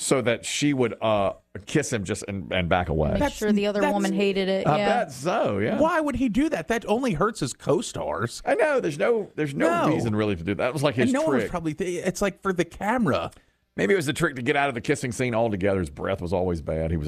so that she would kiss him just and back away. Make sure the other woman hated it. I Yeah. bet so, yeah. Why would he do that? That only hurts his co-stars. I know. There's no reason really to do that. That was like his And no one was trick. probably. It's like for the camera. Maybe it was the trick to get out of the kissing scene altogether. His breath was always bad. He was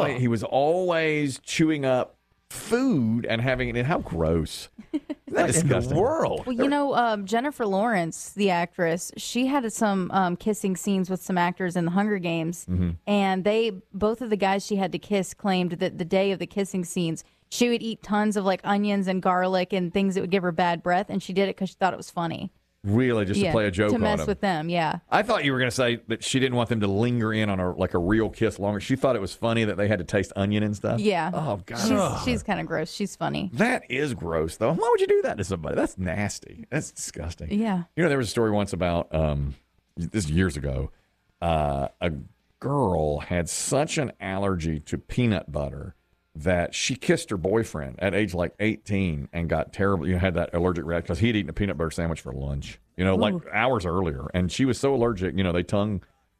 always chewing up food and having it in. How gross. What in the world? Well, Jennifer Lawrence, the actress, she had some kissing scenes with some actors in the Hunger Games, and both of the guys she had to kiss claimed that the day of the kissing scenes, she would eat tons of like onions and garlic and things that would give her bad breath, and she did it because she thought it was funny. Really, just to play a joke to on mess him. with them, yeah. I thought you were going to say that she didn't want them to linger in on a real kiss longer. She thought it was funny that they had to taste onion and stuff. Yeah. Oh, God. She's kind of gross. She's funny. That is gross, though. Why would you do that to somebody? That's nasty. That's disgusting. Yeah. There was a story once about, this years ago, a girl had such an allergy to peanut butter that she kissed her boyfriend at age like 18 and got terrible. Had that allergic reaction because he'd eaten a peanut butter sandwich for lunch, like hours earlier. And she was so allergic, they tongued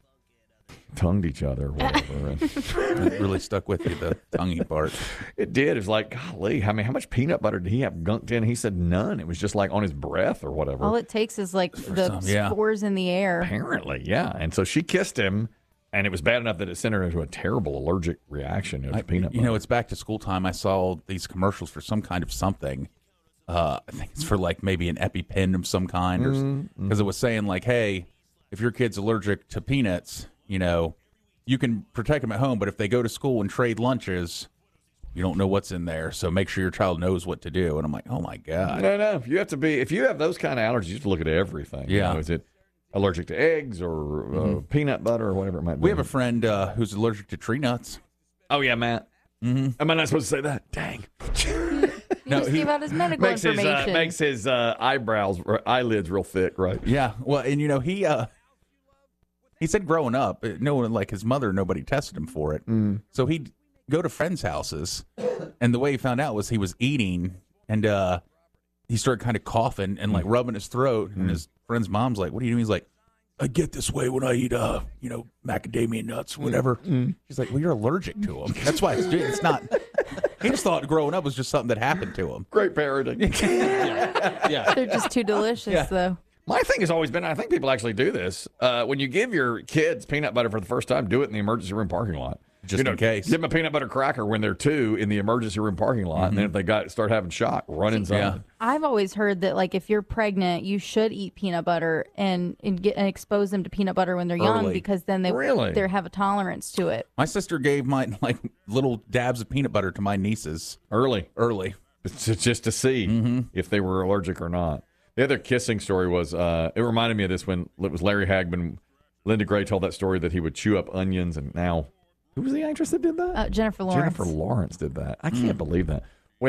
each other or whatever. And It really stuck with you, the tonguey part. it did. It was like, golly, how much peanut butter did he have gunked in? He said none. It was just like on his breath or whatever. All it takes is like the yeah. spores in the air. Apparently, yeah. And so she kissed him. And it was bad enough that it sent her into a terrible allergic reaction to peanut butter. It's back to school time. I saw these commercials for some kind of something. I think it's for like maybe an EpiPen of some kind, or because it was saying like, hey, if your kid's allergic to peanuts, you can protect them at home, but if they go to school and trade lunches, you don't know what's in there. So make sure your child knows what to do. And I'm like, oh my God. No. If you have those kind of allergies, you have to look at everything. Yeah. Is it allergic to eggs or peanut butter or whatever it might be? We have a friend who's allergic to tree nuts. Oh, yeah, Matt. Mm-hmm. Am I not supposed to say that? Dang. He just gave out his medical information. Makes his eyebrows or eyelids real thick, right? Yeah. Well, and he said growing up, no one, like his mother, nobody tested him for it. So he'd go to friends' houses, and the way he found out was he was eating, and he started kind of coughing and like rubbing his throat, and his friend's mom's like, "What are you doing?" He's like, "I get this way when I eat, macadamia nuts, whatever." She's like, "Well, you're allergic to them. That's why it's not." He just thought growing up was just something that happened to him. Great parenting. Yeah. They're just too delicious, though. My thing has always been, I think people actually do this. When you give your kids peanut butter for the first time, do it in the emergency room parking lot. Just in case. Give them a peanut butter cracker when they're 2 in the emergency room parking lot. And then if they start having shock, run inside. Yeah. I've always heard that, like, if you're pregnant, you should eat peanut butter and expose them to peanut butter when they're young, because then they have a tolerance to it. My sister gave mine like little dabs of peanut butter to my nieces Early. Just to see if they were allergic or not. The other kissing story was, it reminded me of this when it was Larry Hagman. Linda Gray told that story that he would chew up onions, and now, who was the actress that did that? Jennifer Lawrence. Jennifer Lawrence did that. I can't believe that.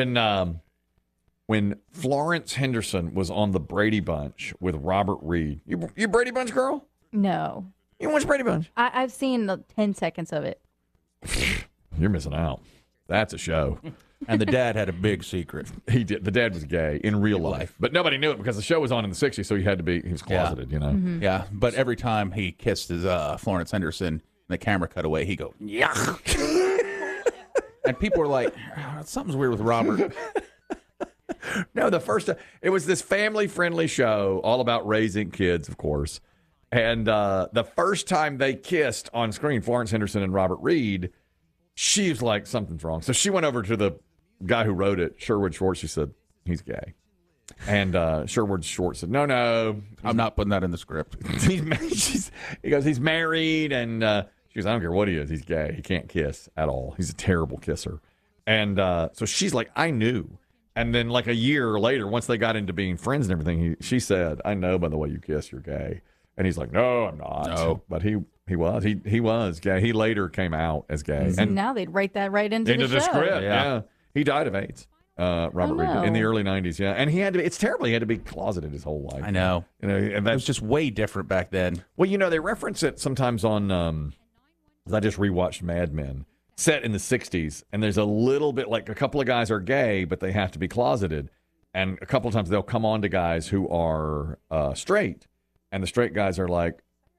When Florence Henderson was on the Brady Bunch with Robert Reed, you Brady Bunch girl? No. You watch Brady Bunch? I've seen 10 seconds of it. You're missing out. That's a show. and the dad had a big secret. He did. The dad was gay in real life, but nobody knew it because the show was on in the '60s, so he was closeted, you know. Mm-hmm. Yeah, but every time he kissed his Florence Henderson, and the camera cut away, he'd go, yuck. And people were like, oh, something's weird with Robert. No, it was this family-friendly show all about raising kids, of course. And the first time they kissed on screen, Florence Henderson and Robert Reed, she was like, something's wrong. So she went over to the guy who wrote it, Sherwood Schwartz. She said, he's gay. And Sherwood Schwartz said, no. I'm not putting that in the script. He goes, he's married. And she goes, I don't care what he is. He's gay. He can't kiss at all. He's a terrible kisser. And so she's like, I knew. And then like a year later, once they got into being friends and everything, she said, I know by the way you kiss, you're gay. And he's like, no, I'm not. No. But he was. He was gay. He later came out as gay. So and now they'd write that right into the the show. script. Yeah. Yeah. He died of AIDS. Robert Reed did, in the early 90s. Yeah. And it's terrible. He had to be closeted his whole life. I know. You know, and It that's was just way different back then. well, you know, they reference it sometimes on, I just rewatched Mad Men, set in the 60s, and there's a little bit like a couple of guys are gay, but they have to be closeted. And a couple of times they'll come on to guys who are straight, and the straight guys are like,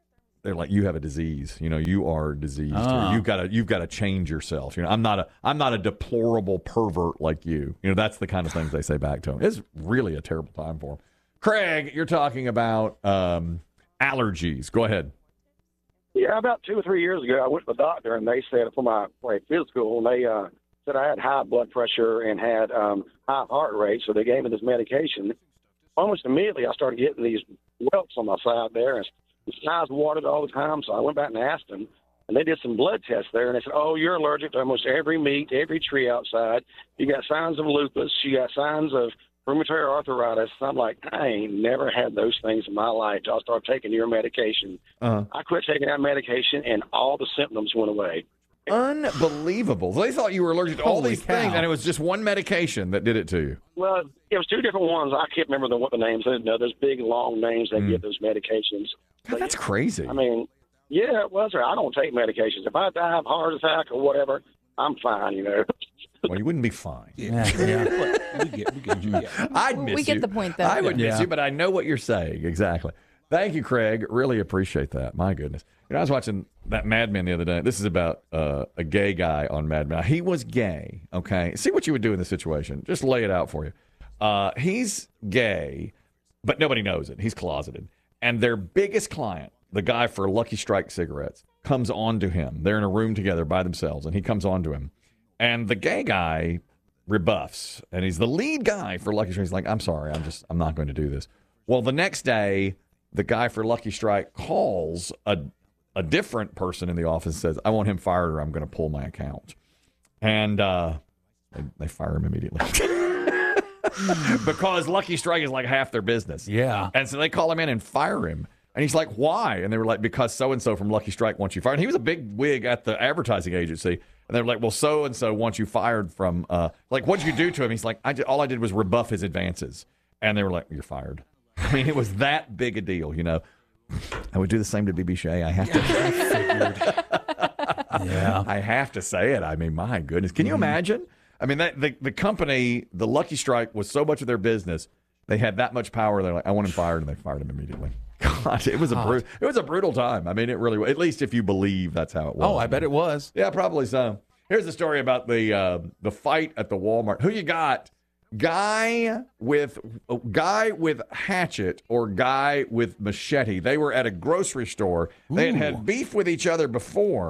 they're like, you have a disease. You know, you are diseased. Or you've got to change yourself. You know, I'm not a deplorable pervert like you. You know, that's the kind of things they say back to him. It's really a terrible time for him. Craig, you're talking about allergies. Go ahead. Yeah, about 2 or 3 years ago, I went to the doctor, and they said for my physical, and they said I had high blood pressure and had high heart rate, so they gave me this medication. Almost immediately, I started getting these welts on my side there, and my eyes watered all the time, so I went back and asked them, and they did some blood tests there, and they said, oh, you're allergic to almost every meat, every tree outside. You got signs of lupus. You got signs of rheumatoid arthritis. I'm like, I ain't never had those things in my life till I started taking your medication. I quit taking that medication, and all the symptoms went away. Unbelievable. They thought you were allergic to all these things, and it was just one medication that did it to you. Well, it was 2 different ones. I can't remember what the names. There's big, long names that give those medications. God, that's crazy. I mean, yeah, it was. I don't take medications. If I die of a heart attack or whatever, I'm fine, you know. Well, you wouldn't be fine. Yeah. We get you. Yeah. I'd miss you. We get the point, though. I would miss you, but I know what you're saying. Exactly. Thank you, Craig. Really appreciate that. My goodness. You know, I was watching that Mad Men the other day. This is about a gay guy on Mad Men. He was gay, okay? See what you would do in this situation. Just lay it out for you. He's gay, but nobody knows it. He's closeted. And their biggest client, the guy for Lucky Strike cigarettes, comes on to him. They're in a room together by themselves, and he comes on to him. And the gay guy rebuffs, and he's the lead guy for Lucky Strike. He's like, I'm sorry, I'm not going to do this. Well, the next day, the guy for Lucky Strike calls a different person in the office and says, I want him fired or I'm going to pull my account. And they fire him immediately. Because Lucky Strike is like half their business. Yeah. And so they call him in and fire him. And he's like, why? And they were like, because so-and-so from Lucky Strike wants you fired. And he was a big wig at the advertising agency. And they're like, well, so-and-so wants you fired from, like, what'd you do to him? He's like, all I did was rebuff his advances. And they were like, you're fired. I mean, it was that big a deal, you know. I would do the same to BB Shea. I have to. Yeah. I have to say it. I mean, my goodness. Can you imagine? I mean, the company, the Lucky Strike, was so much of their business. They had that much power. They're like, I want him fired, and they fired him immediately. God, it was a brutal time. I mean, it really was. At least if you believe that's how it was. Oh, I bet it was. Yeah, probably so. Here's the story about the fight at the Walmart. Who you got? Guy with hatchet or guy with machete. They were at a grocery store. They had beef with each other before.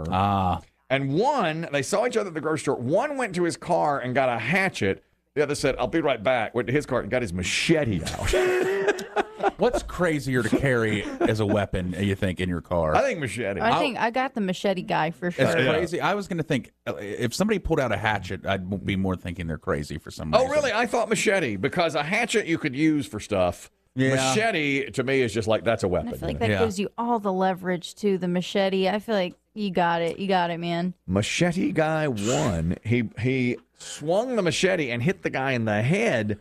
And they saw each other at the grocery store. One went to his car and got a hatchet. The other said, I'll be right back. Went to his car and got his machete out. What's crazier to carry as a weapon, you think, in your car? I think machete. I got the machete guy for sure. It's crazy. I was going to think, if somebody pulled out a hatchet, I'd be more thinking they're crazy for some reason. Oh, really? I thought machete, because a hatchet you could use for stuff. Yeah. Machete, to me, is just like, that's a weapon. I feel like that gives you all the leverage to the machete. I feel like you got it. You got it, man. Machete guy won. He swung the machete and hit the guy in the head.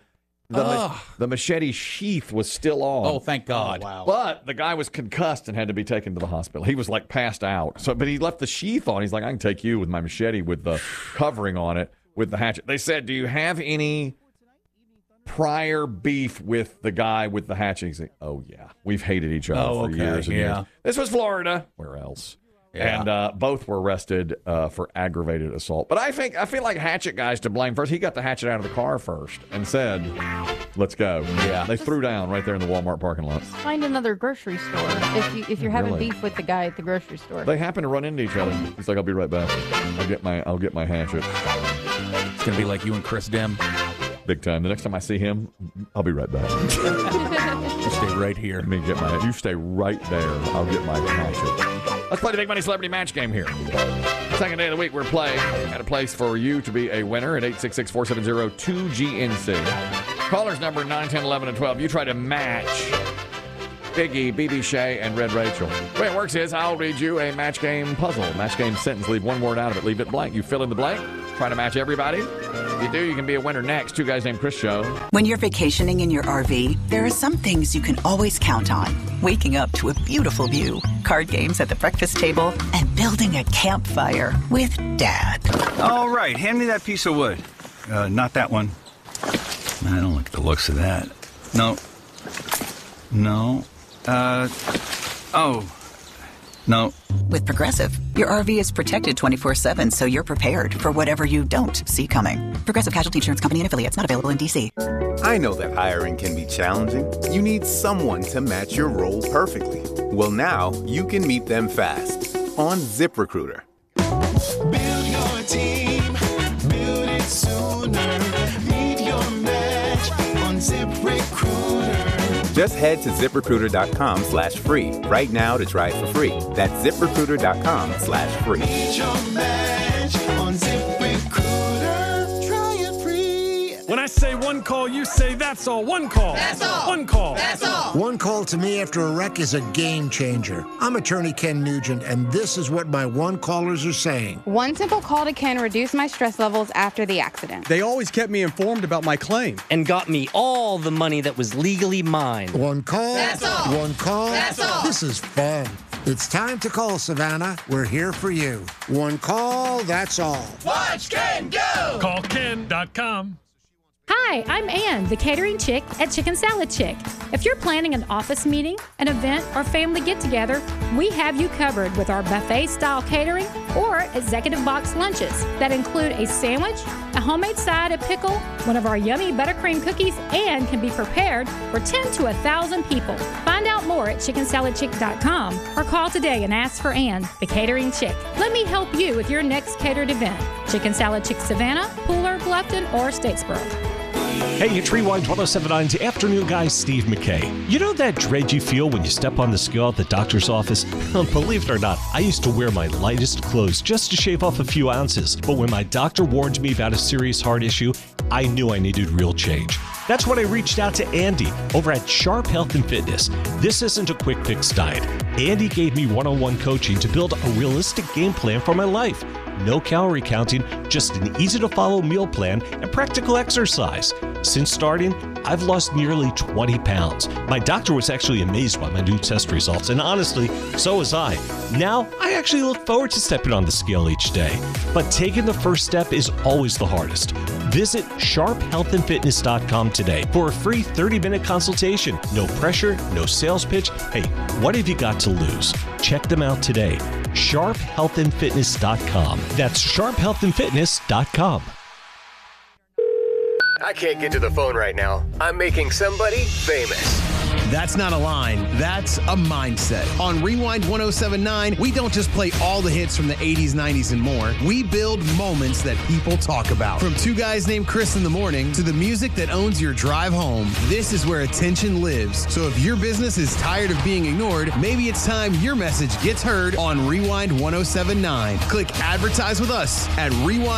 The machete sheath was still on. Oh, thank God. Oh, wow. But the guy was concussed and had to be taken to the hospital. He was like passed out. But he left the sheath on. He's like, I can take you with my machete with the covering on it with the hatchet. They said, do you have any prior beef with the guy with the hatchet? He's like, oh, yeah. We've hated each other for years and years. This was Florida. Where else? Yeah. And both were arrested for aggravated assault. But I feel like hatchet guy's to blame first. He got the hatchet out of the car first and said, let's go. Yeah. They threw down right there in the Walmart parking lot. Find another grocery store if you're having beef with the guy at the grocery store. They happen to run into each other. He's like, I'll be right back. I'll get my hatchet. It's going to be like you and Chris Dim. Big time. The next time I see him, I'll be right back. You stay right here. You stay right there. I'll get my hatchet. Let's play the Big Money Celebrity Match game here. Second day of the week, we're playing. Got a place for you to be a winner at 866-470-2GNC. Callers number 9, 10, 11, and 12. You try to match Biggie, BB Shea, and Red Rachel. The way it works is I'll read you a match game puzzle, match game sentence. Leave one word out of it. Leave it blank. You fill in the blank. Try to match everybody. If you do, you can be a winner next. Two Guys Named Chris show. When you're vacationing in your RV, there are some things you can always count on. Waking up to a beautiful view, card games at the breakfast table, and building a campfire with Dad. All right, hand me that piece of wood. Not that one. I don't like the looks of that. No. No. With Progressive, your RV is protected 24/7, so you're prepared for whatever you don't see coming. Progressive Casualty Insurance Company and Affiliates, not available in D.C. I know that hiring can be challenging. You need someone to match your role perfectly. Well, now you can meet them fast on ZipRecruiter. Build your team, build it sooner. Meet your match on ZipRecruiter. Just head to ZipRecruiter.com/free right now to try it for free. That's ZipRecruiter.com/free. Meet your match on ZipRecruiter. Try it free. When I say one call, you say that's all. One call. That's all. One call. That's all. One call to me after a wreck is a game changer. I'm attorney Ken Nugent, and this is what my one callers are saying. One simple call to Ken reduced my stress levels after the accident. They always kept me informed about my claim. And got me all the money that was legally mine. One call. That's all. One call. That's all. This is fun. It's time to call, Savannah. We're here for you. One call, that's all. Watch Ken go. CallKen.com. Hi, I'm Ann, the catering chick at Chicken Salad Chick. If you're planning an office meeting, an event, or family get-together, we have you covered with our buffet-style catering or executive box lunches that include a sandwich, a homemade side, a pickle, one of our yummy buttercream cookies, and can be prepared for 10 to 1,000 people. Find out more at chickensaladchick.com or call today and ask for Ann, the catering chick. Let me help you with your next catered event. Chicken Salad Chick Savannah, Pooler, Bluffton, or Statesboro. Hey, it's Rewind 1079's afternoon guy, Steve McKay. You know that dread you feel when you step on the scale at the doctor's office? Believe it or not, I used to wear my lightest clothes just to shave off a few ounces. But when my doctor warned me about a serious heart issue, I knew I needed real change. That's when I reached out to Andy over at Sharp Health and Fitness. This isn't a quick fix diet. Andy gave me one-on-one coaching to build a realistic game plan for my life. No calorie counting, just an easy-to-follow meal plan and practical exercise. Since starting, I've lost nearly 20 pounds. My doctor was actually amazed by my new test results, and honestly, so was I. Now, I actually look forward to stepping on the scale each day. But taking the first step is always the hardest. Visit sharphealthandfitness.com today for a free 30-minute consultation. No pressure, no sales pitch. Hey, what have you got to lose? Check them out today. sharphealthandfitness.com. That's sharphealthandfitness.com. I can't get to the phone right now. I'm making somebody famous. That's not a line. That's a mindset. On Rewind 1079, we don't just play all the hits from the 80s, 90s, and more. We build moments that people talk about. From Two Guys Named Chris in the Morning to the music that owns your drive home, this is where attention lives. So if your business is tired of being ignored, maybe it's time your message gets heard on Rewind 1079. Click advertise with us at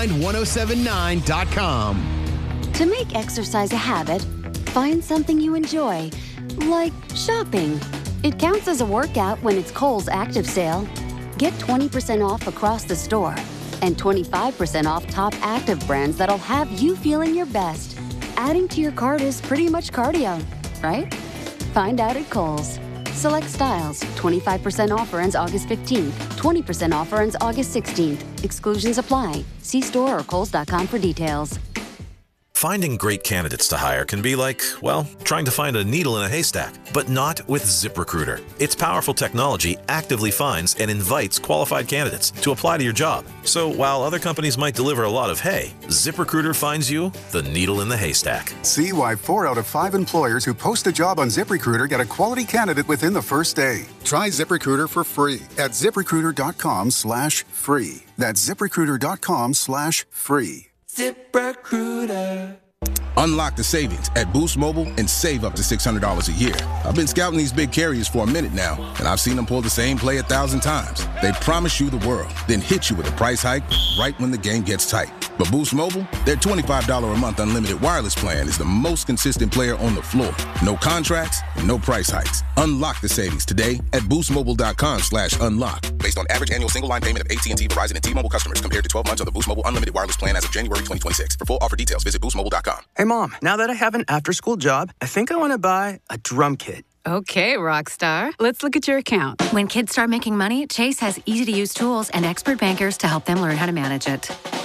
rewind1079.com. To make exercise a habit, find something you enjoy, like shopping. It counts as a workout when it's Kohl's Active Sale. Get 20% off across the store and 25% off top active brands that'll have you feeling your best. Adding to your cart is pretty much cardio, right? Find out at Kohl's. Select styles. 25% offer ends August 15th. 20% offer ends August 16th. Exclusions apply. See store or kohls.com for details. Finding great candidates to hire can be like, well, trying to find a needle in a haystack, but not with ZipRecruiter. Its powerful technology actively finds and invites qualified candidates to apply to your job. So while other companies might deliver a lot of hay, ZipRecruiter finds you the needle in the haystack. See why 4 out of 5 employers who post a job on ZipRecruiter get a quality candidate within the first day. Try ZipRecruiter for free at ZipRecruiter.com/free. That's ZipRecruiter.com/free. ZipRecruiter. Unlock the savings at Boost Mobile and save up to $600 a year. I've been scouting these big carriers for a minute now, and I've seen them pull the same play 1,000 times. They promise you the world, then hit you with a price hike right when the game gets tight. But Boost Mobile, their $25 a month unlimited wireless plan is the most consistent player on the floor. No contracts, no price hikes. Unlock the savings today at boostmobile.com/unlock. Based on average annual single line payment of AT&T, Verizon, and T-Mobile customers compared to 12 months of the Boost Mobile unlimited wireless plan as of January 2026. For full offer details, visit boostmobile.com. Hey, Mom, now that I have an after-school job, I think I want to buy a drum kit. Okay, Rockstar. Let's look at your account. When kids start making money, Chase has easy-to-use tools and expert bankers to help them learn how to manage it.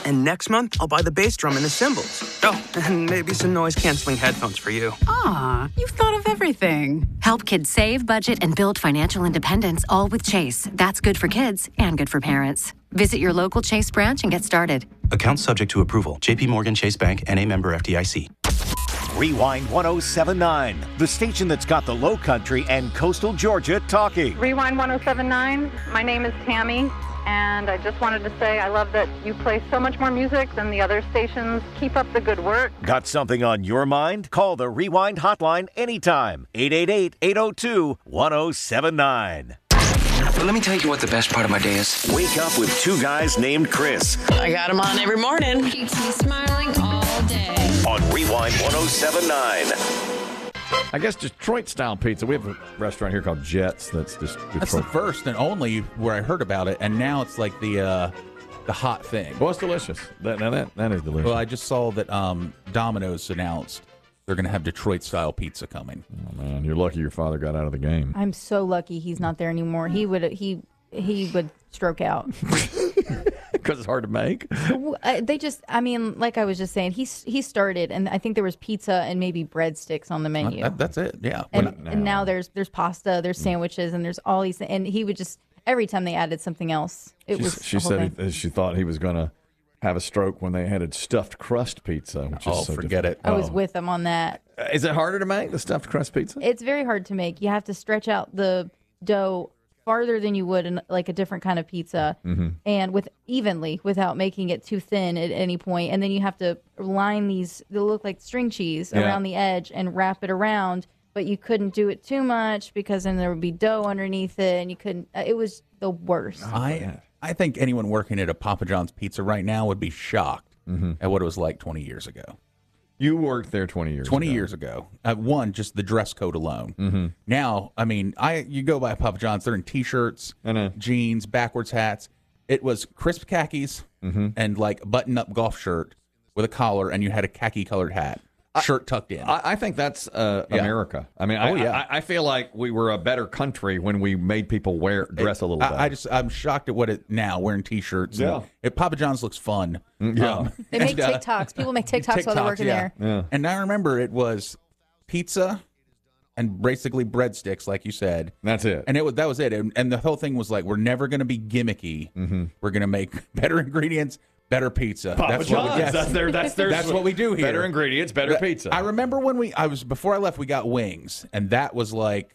And next month, I'll buy the bass drum and the cymbals. Oh, and maybe some noise-canceling headphones for you. Aw, you've thought of everything. Help kids save, budget, and build financial independence, all with Chase. That's good for kids and good for parents. Visit your local Chase branch and get started. Account subject to approval. JP Morgan Chase Bank, N.A. member FDIC. Rewind 1079, the station that's got the Low Country and coastal Georgia talking. Rewind 1079. My name is Tammy, and I just wanted to say I love that you play so much more music than the other stations. Keep up the good work. Got something on your mind? Call the Rewind hotline anytime. 888-802-1079. Well, let me tell you what the best part of my day is. Wake up with two guys named Chris. I got him on every morning. Keeps me smiling all day. On Rewind 1079. I guess Detroit-style pizza. We have a restaurant here called Jets that's just Detroit. That's the first and only where I heard about it, and now it's like the hot thing. Well, it's delicious. That is delicious. Well, I just saw that Domino's announced they're going to have Detroit-style pizza coming. Oh, man, you're lucky your father got out of the game. I'm so lucky he's not there anymore. He would stroke out. Because it's hard to make. Like I was just saying, he started, and I think there was pizza and maybe breadsticks on the menu. That's it, yeah. And now there's pasta, there's sandwiches, and there's all these. And he would just every time they added something else, She said she thought he was going to have a stroke when they had stuffed crust pizza. Which is so forget different. it. I was with him on that. Is it harder to make the stuffed crust pizza? It's very hard to make. You have to stretch out the dough farther than you would in like a different kind of pizza, and without making it too thin at any point. And then you have to line these, they look like string cheese around the edge and wrap it around, but you couldn't do it too much because then there would be dough underneath it, and you couldn't, it was the worst. I think anyone working at a Papa John's Pizza right now would be shocked at what it was like 20 years ago. You worked there 20 years ago. 20 years ago. One, just the dress code alone. Now, I mean, you go by Papa John's, they're in T-shirts, jeans, backwards hats. It was crisp khakis and like button-up golf shirt with a collar, and you had a khaki-colored hat. Shirt tucked in. I think that's America. I mean, I feel like we were a better country when we made people dress a little better. I'm shocked at what it now wearing T-shirts. Yeah, Papa John's looks fun. They make TikToks. People make TikToks while they're working there. Yeah. And I remember it was pizza and basically breadsticks, like you said. That's it. And that was it. And the whole thing was like, we're never going to be gimmicky. We're going to make better ingredients. Better pizza. Papa John's. That's what we do here. Better ingredients, better pizza. I remember when before I left, we got wings, and that was like,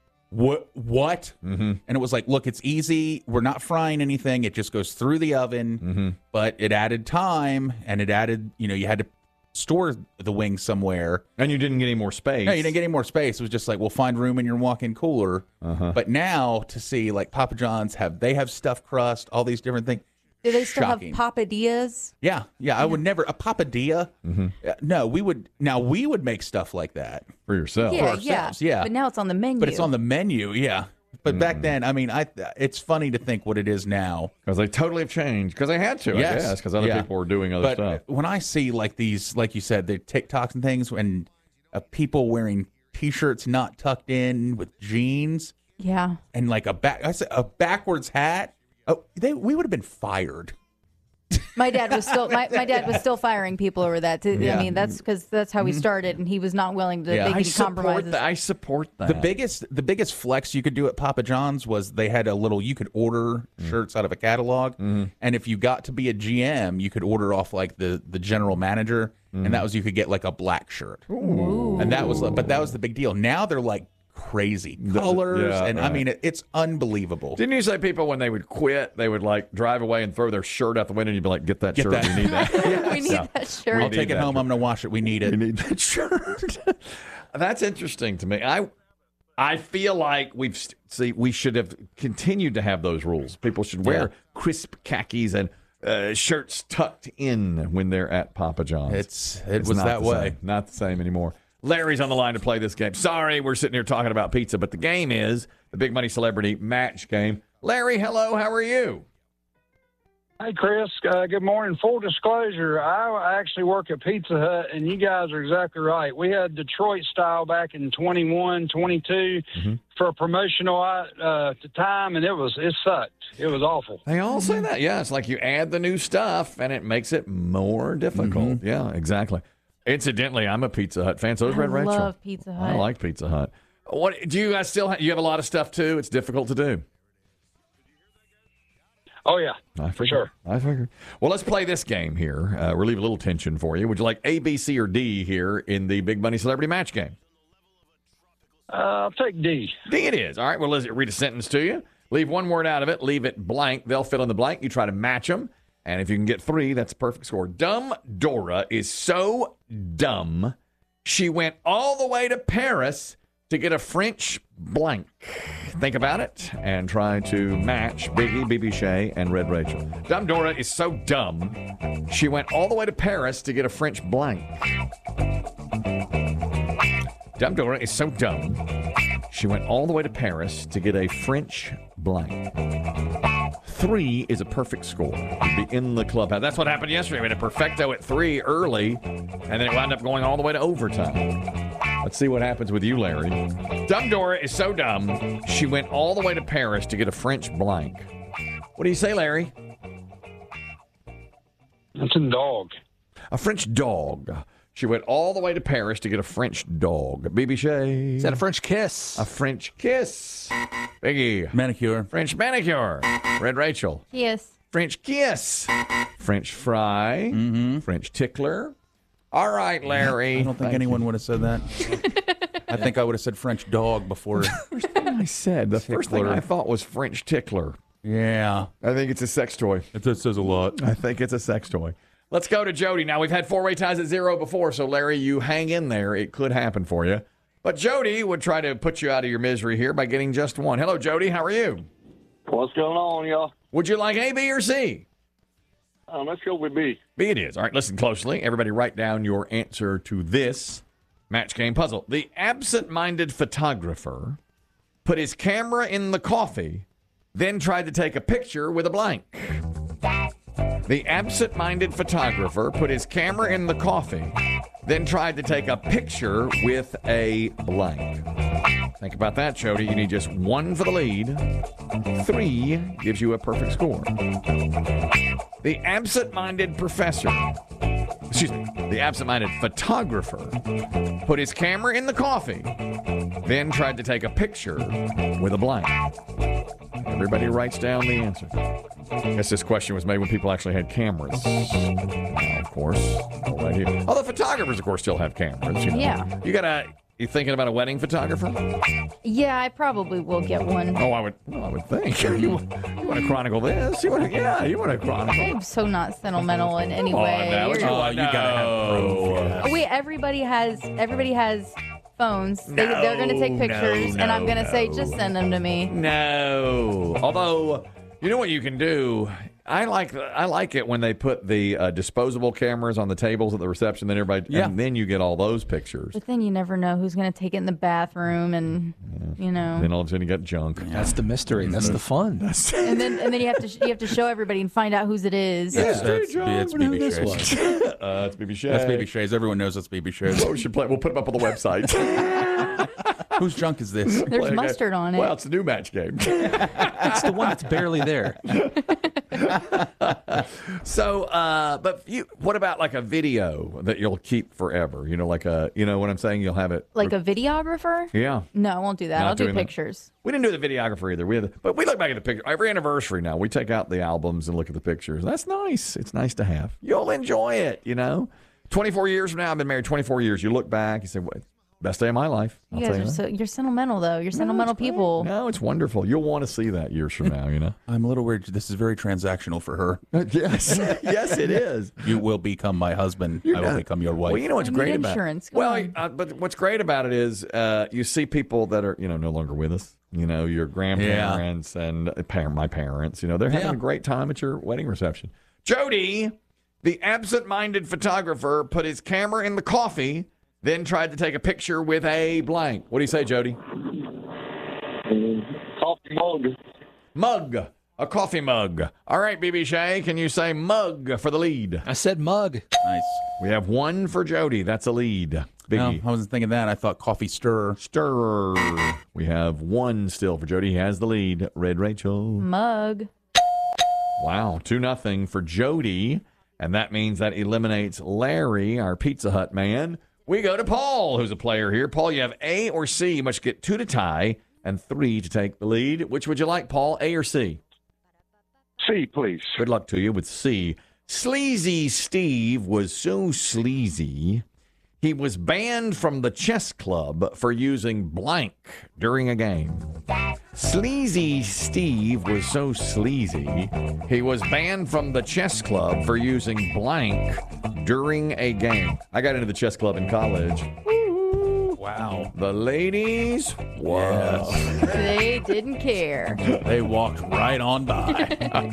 what? And it was like, look, it's easy. We're not frying anything. It just goes through the oven. But it added time, and it added, you had to store the wings somewhere. And you didn't get any more space. No, you didn't get any more space. It was just like, we'll find room in your walk-in cooler. But now to see, like, Papa John's they have stuffed crust, all these different things. Do they still Shocking. have papadillas? Yeah. I would never a papadilla. No, we would make stuff like that for yourself. Yeah, for ourselves. Yeah. But now it's on the menu. But it's on the menu. Yeah. But back then, I mean, it's funny to think what it is now because they totally have changed because they had to. Yes. I guess because other people were doing other stuff. When I see like these, like you said, the TikToks and things, and people wearing T-shirts not tucked in with jeans, and like a backwards hat. Oh, we would have been fired. My dad was still my dad was still firing people over that. I mean, that's because that's how he started, and he was not willing to make any compromises. I support that. The biggest flex you could do at Papa John's was they had you could order shirts out of a catalog, and if you got to be a GM, you could order off like the general manager, and that was you could get like a black shirt. Ooh. And that was the big deal. Now they're like crazy colors, I mean it's unbelievable. Didn't you say people when they would quit, they would like drive away and throw their shirt out the window, and you'd be like, "Get that shirt, we need that." We need that shirt. I'll take it home. I'm going to wash it. We need it. We need that shirt. That's interesting to me. I feel like we should have continued to have those rules. People should wear crisp khakis and shirts tucked in when they're at Papa John's. It was that way. Not the same anymore. Larry's on the line to play this game. Sorry, we're sitting here talking about pizza, but the game is the Big Money Celebrity Match Game. Larry, hello. How are you? Hey, Chris. Good morning. Full disclosure, I actually work at Pizza Hut, and you guys are exactly right. We had Detroit style back in 21, 22 for a promotional time, and it sucked. It was awful. They all say that. Yeah, it's like you add the new stuff, and it makes it more difficult. Yeah, exactly. Incidentally, I'm a Pizza Hut fan. So is Red Rachel. I love Pizza Hut. I like Pizza Hut. What do you guys still have? You have a lot of stuff, too? It's difficult to do. Oh, yeah, for sure. I figured. Well, let's play this game here. Relieve a little tension for you. Would you like A, B, C, or D here in the Big Money Celebrity Match game? I'll take D. D it is. All right, well, let's read a sentence to you. Leave one word out of it. Leave it blank. They'll fill in the blank. You try to match them. And if you can get 3, that's a perfect score. Dumb Dora is so dumb, she went all the way to Paris to get a French blank. Think about it and try to match Biggie, BB Shea, and Red Rachel. Dumb Dora is so dumb, she went all the way to Paris to get a French blank. Dumb Dora is so dumb, she went all the way to Paris to get a French blank. 3 is a perfect score. You'd be in the clubhouse. That's what happened yesterday. We had a perfecto at 3 early, and then it wound up going all the way to overtime. Let's see what happens with you, Larry. Dumb Dora is so dumb, she went all the way to Paris to get a French blank. What do you say, Larry? That's a dog. A French dog. She went all the way to Paris to get a French dog. BB Shea. Is that a French kiss? A French kiss. Biggie. Manicure. French manicure. Red Rachel. Yes. French kiss. French fry. French tickler. All right, Larry. I don't think anyone would have said that. I think I would have said French dog before. First thing I said. The first thing I thought was French tickler. Yeah. I think it's a sex toy. That says a lot. I think it's a sex toy. Let's go to Jody. Now, we've had 4-way ties at 0 before, so Larry, you hang in there. It could happen for you. But Jody would try to put you out of your misery here by getting just 1. Hello, Jody. How are you? What's going on, y'all? Would you like A, B, or C? Let's go with B. B it is. All right, listen closely. Everybody write down your answer to this match game puzzle. The absent-minded photographer put his camera in the coffee, then tried to take a picture with a blank. The absent-minded photographer put his camera in the coffee, then tried to take a picture with a blank. Think about that, Jody. You need just 1 for the lead. 3 gives you a perfect score. The absent-minded the absent-minded photographer put his camera in the coffee, then tried to take a picture with a blank. Everybody writes down the answer. I guess this question was made when people actually had cameras. Now, of course, right here. Oh, the photographers, of course, still have cameras. You know. Yeah. You thinking about a wedding photographer? Yeah, I probably will get one. Oh, I would think. You want to chronicle this? You want to chronicle. I'm so not sentimental in any way. You gotta have proof. Wait, everybody has phones. They're going to take pictures, and I'm going to say, just send them to me. No. Although, you know what you can do? I like it when they put the disposable cameras on the tables at the reception. Then and then you get all those pictures. But then you never know who's going to take it in the bathroom, and you know. Then all of a sudden you got junk. Yeah. That's the mystery. That's the fun. And then you have to show everybody and find out whose it is. It's BB Shay's. It's BB Shay's. That's BB Shay's. Everyone knows it's BB Shay's. Well, we should play. We'll put them up on the website. Whose junk is this? There's mustard on it. Well, it's a new match game. It's the one that's barely there. So, what about like a video that you'll keep forever? You know, like you know what I'm saying? You'll have it. Like a videographer? Yeah. No, I won't do that. I'll do pictures. We didn't do the videographer either. But we look back at the picture. Every anniversary now, we take out the albums and look at the pictures. That's nice. It's nice to have. You'll enjoy it, you know? 24 years from now, I've been married 24 years. You look back, you say, what? Best day of my life. You guys are you're sentimental, though. You're sentimental people. No, it's wonderful. You'll want to see that years from now, you know? I'm a little worried. This is very transactional for her. Yes. Yes, it is. You will become my husband. I will become your wife. Well, you know what's great about it? But what's great about it is you see people that are, no longer with us. You know, your grandparents and my parents. You know, they're having a great time at your wedding reception. Jody, the absent-minded photographer, put his camera in the coffee, then tried to take a picture with a blank. What do you say, Jody? Coffee mug. Mug. a coffee mug. All right, BB Shea, can you say mug for the lead? I said mug. Nice. We have one for Jody. That's a lead. Biggie. No, I wasn't thinking that. I thought coffee stirrer. Stirrer. We have one still for Jody. He has the lead. Red Rachel. Mug. Wow, 2-0 for Jody. And that means that eliminates Larry, our Pizza Hut man. We go to Paul, who's a player here. Paul, you have A or C. You must get 2 to tie and 3 to take the lead. Which would you like, Paul, A or C? C, please. Good luck to you with C. Sleazy Steve was so sleazy, he was banned from the chess club for using blank during a game. Sleazy Steve was so sleazy, he was banned from the chess club for using blank during a game. I got into the chess club in college. Wow. The ladies, wow. Yes. They didn't care. They walked right on by.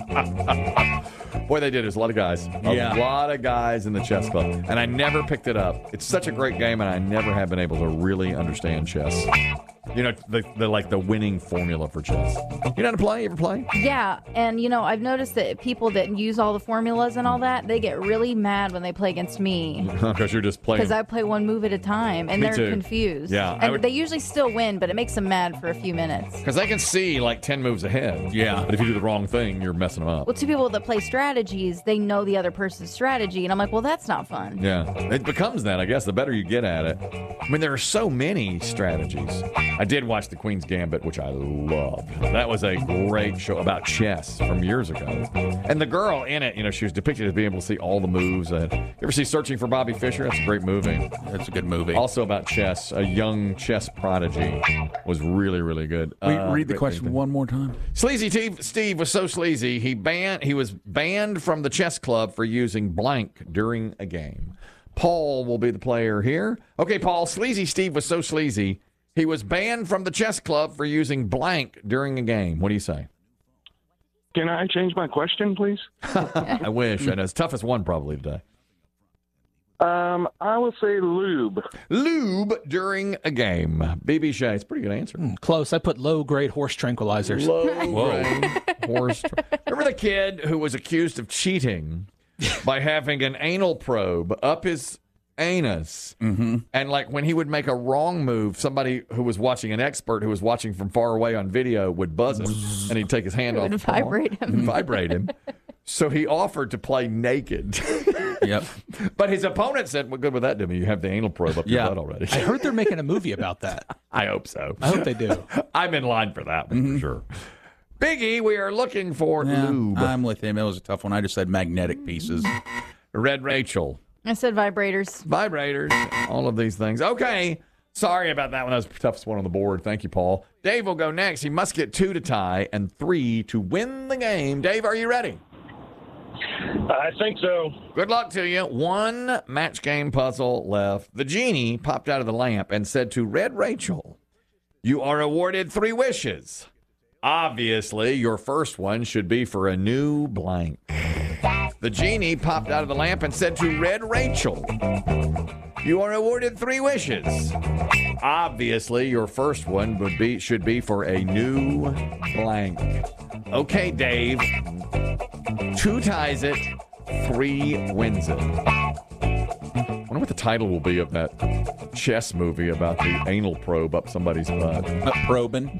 Boy, they did. There's a lot of guys. A lot of guys in the chess club. And I never picked it up. It's such a great game, and I never have been able to really understand chess. You know, the winning formula for chess. You know how to play? You ever play? Yeah, and I've noticed that people that use all the formulas and all that, they get really mad when they play against me. Because you're just playing. Because I play one move at a time, and Me they're too. confused. Yeah, and they usually still win, but it makes them mad for a few minutes. Because they can see like 10 moves ahead. Yeah. But if you do the wrong thing, you're messing them up. Well, two people that play strategies, they know the other person's strategy, and I'm like, well, that's not fun. Yeah. It becomes that, I guess, the better you get at it. I mean, there are so many strategies. I did watch The Queen's Gambit, which I loved. That was a great show about chess from years ago. And the girl in it, she was depicted as being able to see all the moves. You ever see Searching for Bobby Fischer? That's a great movie. That's a good movie. Also about chess. A young chess prodigy was really, really good. Read the question one more time. Sleazy Steve was so sleazy, he was banned from the chess club for using blank during a game. Paul will be the player here. Okay, Paul, Sleazy Steve was so sleazy, he was banned from the chess club for using blank during a game. What do you say? Can I change my question, please? I wish. And it's toughest one probably today. I would say lube. Lube during a game. BB Shea, it's a pretty good answer. Close. I put low-grade horse tranquilizers. Low-grade horse. Remember the kid who was accused of cheating by having an anal probe up his anus? Mm-hmm. And like when he would make a wrong move, somebody who was watching, an expert who was watching from far away on video, would buzz him, and he'd take his hand off. And vibrate him. Vibrate him. So he offered to play naked. Yep. But his opponent said, "What good would that do me? You have the anal probe up your butt already." I heard they're making a movie about that. I hope so. I hope they do. I'm in line for that one for sure. Biggie, we are looking for lube. I'm with him. It was a tough one. I just said magnetic pieces. Red Rachel. I said vibrators. Vibrators. All of these things. Okay. Sorry about that one. That was the toughest one on the board. Thank you, Paul. Dave will go next. He must get 2 to tie and 3 to win the game. Dave, are you ready? I think so. Good luck to you. One match game puzzle left. The genie popped out of the lamp and said to Red Rachel, "You are awarded 3 wishes. Obviously, your first one should be for a new blank." The genie popped out of the lamp and said to Red Rachel, "You are awarded 3 wishes. Obviously, your first one should be for a new blank." Okay, Dave. 2 ties it, 3 wins it. I wonder what the title will be of that chess movie about the anal probe up somebody's butt. Probing.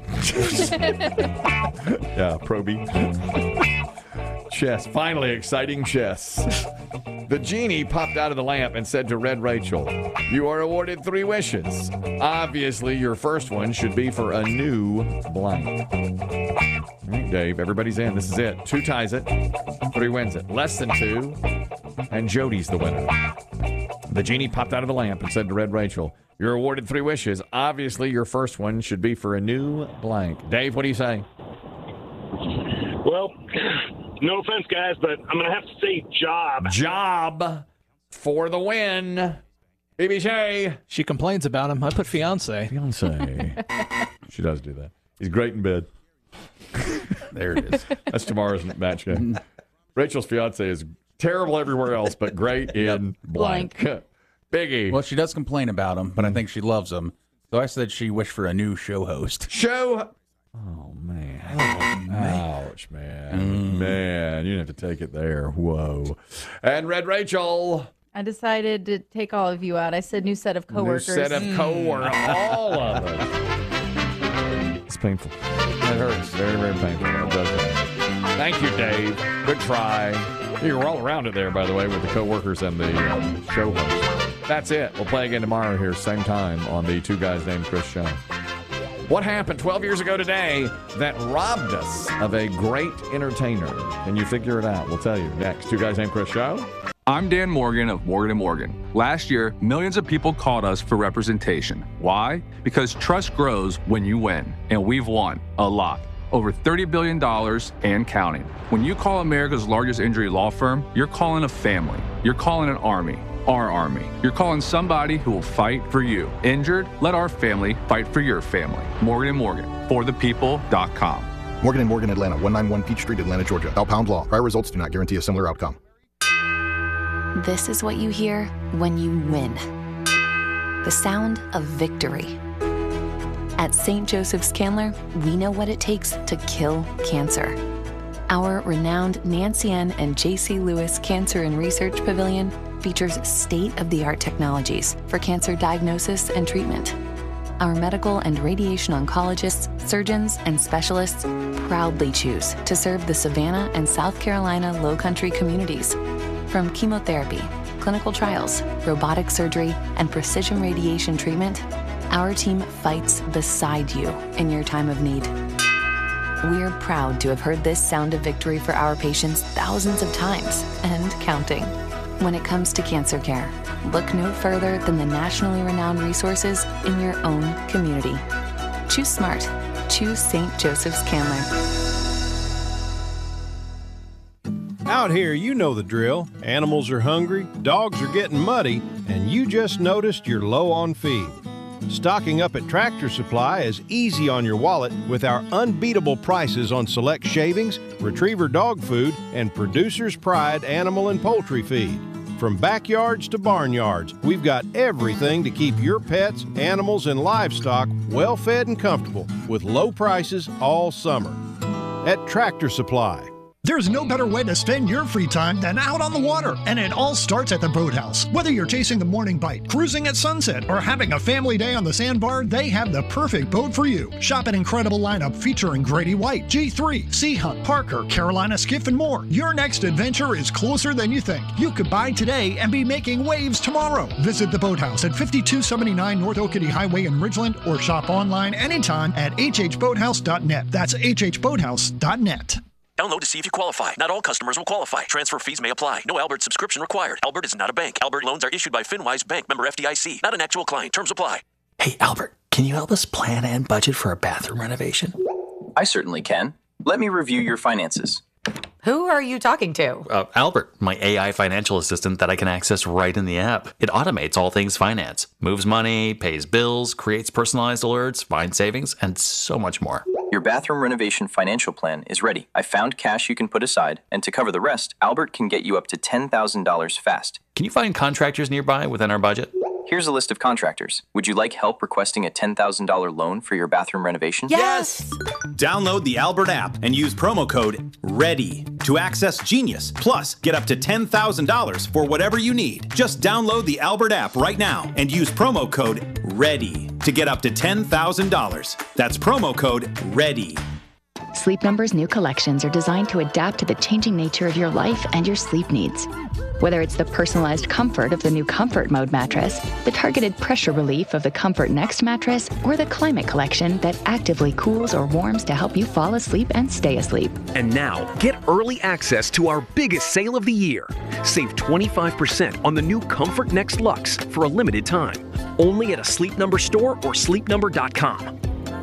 Yeah, probing. Chess. Finally, exciting chess. The genie popped out of the lamp and said to Red Rachel, "You are awarded 3 wishes. Obviously, your first one should be for a new blank." All right, Dave, everybody's in. This is it. 2 ties it, 3 wins it. Less than 2, and Jody's the winner. The genie popped out of the lamp and said to Red Rachel, "You're awarded 3 wishes. Obviously, your first one should be for a new blank." Dave, what do you say? Well, no offense, guys, but I'm going to have to say job. Job for the win. BB Shea. She complains about him. I put fiance. Fiance. She does do that. He's great in bed. There it is. That's tomorrow's match game. Rachel's fiance is terrible everywhere else, but great in blank. Biggie. Well, she does complain about him, but I think she loves him. So I said she wished for a new show host. Show Oh, man. Ouch, man. Man, you didn't have to take it there. Whoa. And Red Rachel. I decided to take all of you out. I said new set of coworkers. New set of coworkers. All of us. It's painful. It hurts. Very, very painful. It does hurt. Thank you, Dave. Good try. You were all around it there, by the way, with the coworkers and the show host. That's it. We'll play again tomorrow here, same time, on the Two Guys Named Chris show. What happened 12 years ago today that robbed us of a great entertainer? Can you figure it out? We'll tell you next. Two Guys Named Chris show. I'm Dan Morgan of Morgan & Morgan. Last year, millions of people called us for representation. Why? Because trust grows when you win, and we've won a lot. Over $30 billion and counting. When you call America's largest injury law firm, you're calling a family. You're calling an army. Our army. You're calling somebody who will fight for you. Injured? Let our family fight for your family. Morgan & Morgan. ForThePeople.com. Morgan & Morgan, Atlanta. 191 Peachtree, Atlanta, Georgia. Pound law. Prior results do not guarantee a similar outcome. This is what you hear when you win. The sound of victory. At St. Joseph's Candler, we know what it takes to kill cancer. Our renowned Nancy N. and J.C. Lewis Cancer and Research Pavilion features state-of-the-art technologies for cancer diagnosis and treatment. Our medical and radiation oncologists, surgeons, and specialists proudly choose to serve the Savannah and South Carolina Lowcountry communities. From chemotherapy, clinical trials, robotic surgery, and precision radiation treatment, our team fights beside you in your time of need. We're proud to have heard this sound of victory for our patients thousands of times and counting. When it comes to cancer care, look no further than the nationally renowned resources in your own community. Choose smart. Choose St. Joseph's Candler. Out here, you know the drill. Animals are hungry, dogs are getting muddy, and you just noticed you're low on feed. Stocking up at Tractor Supply is easy on your wallet with our unbeatable prices on select shavings, retriever dog food, and Producer's Pride animal and poultry feed. From backyards to barnyards, we've got everything to keep your pets, animals, and livestock well fed and comfortable with low prices all summer. At Tractor Supply. There's no better way to spend your free time than out on the water, and it all starts at the Boathouse. Whether you're chasing the morning bite, cruising at sunset, or having a family day on the sandbar, they have the perfect boat for you. Shop an incredible lineup featuring Grady White, G3, Sea Hunt, Parker, Carolina Skiff, and more. Your next adventure is closer than you think. You could buy today and be making waves tomorrow. Visit the Boathouse at 5279 North Oakity Highway in Ridgeland, or shop online anytime at hhboathouse.net. That's hhboathouse.net. Download to see if you qualify. Not all customers will qualify. Transfer fees may apply. No Albert subscription required. Albert is not a bank. Albert loans are issued by FinWise Bank, member FDIC. Not an actual client. Terms apply. Hey, Albert, can you help us plan and budget for a bathroom renovation? I certainly can. Let me review your finances. Who are you talking to? Albert, my AI financial assistant that I can access right in the app. It automates all things finance, moves money, pays bills, creates personalized alerts, finds savings, and so much more. Your bathroom renovation financial plan is ready. I found cash you can put aside, and to cover the rest, Albert can get you up to $10,000 fast. Can you find contractors nearby within our budget? Here's a list of contractors. Would you like help requesting a $10,000 loan for your bathroom renovation? Yes! Download the Albert app and use promo code READY to access Genius. Plus, get up to $10,000 for whatever you need. Just download the Albert app right now and use promo code READY to get up to $10,000. That's promo code READY. Sleep Number's new collections are designed to adapt to the changing nature of your life and your sleep needs. Whether it's the personalized comfort of the new Comfort Mode mattress, the targeted pressure relief of the Comfort Next mattress, or the Climate Collection that actively cools or warms to help you fall asleep and stay asleep. And now, get early access to our biggest sale of the year. Save 25% on the new Comfort Next Luxe for a limited time. Only at a Sleep Number store or sleepnumber.com.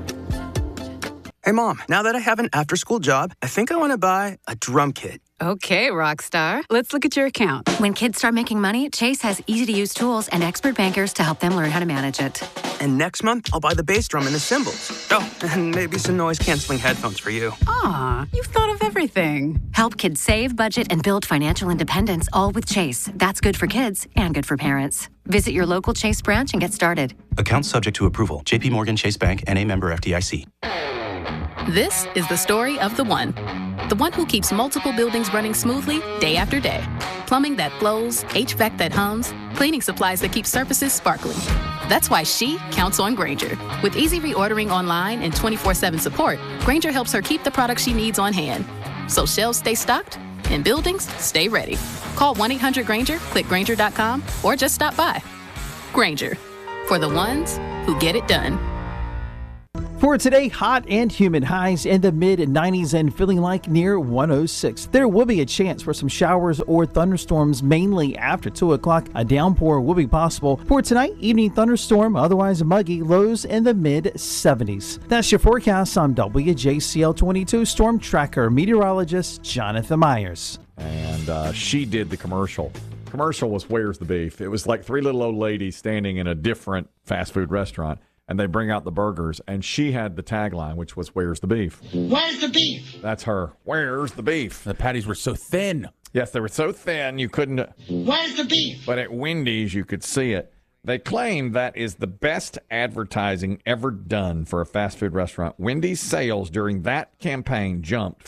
Hey, Mom, now that I have an after-school job, I think I want to buy a drum kit. Okay, Rockstar. Let's look at your account. When kids start making money, Chase has easy-to-use tools and expert bankers to help them learn how to manage it. And next month, I'll buy the bass drum and the cymbals. Oh, and maybe some noise-canceling headphones for you. Aw, you've thought of everything. Help kids save, budget, and build financial independence, all with Chase. That's good for kids and good for parents. Visit your local Chase branch and get started. Account subject to approval. JP Morgan Chase Bank, N.A. member FDIC. This is the story of the one. The one who keeps multiple buildings running smoothly day after day. Plumbing that flows, HVAC that hums, cleaning supplies that keep surfaces sparkling. That's why she counts on Grainger. With easy reordering online and 24/7 support, Grainger helps her keep the products she needs on hand. So shelves stay stocked and buildings stay ready. Call 1-800-GRAINGER, click Grainger.com, or just stop by. Grainger, for the ones who get it done. For today, hot and humid, highs in the mid-90s and feeling like near 106. There will be a chance for some showers or thunderstorms mainly after 2 o'clock. A downpour will be possible. For tonight, evening thunderstorm, otherwise muggy, lows in the mid-70s. That's your forecast. I'm WJCL 22 Storm Tracker meteorologist Jonathan Myers. And she did the commercial. Commercial was Where's the Beef? It was like three little old ladies standing in a different fast food restaurant, and they bring out the burgers, and she had the tagline, which was Where's the Beef? Where's the beef? That's her. Where's the beef? The patties were so thin. Yes, they were so thin you couldn't. Where's the beef? But at Wendy's, you could see it. They claim that is the best advertising ever done for a fast food restaurant. Wendy's sales during that campaign jumped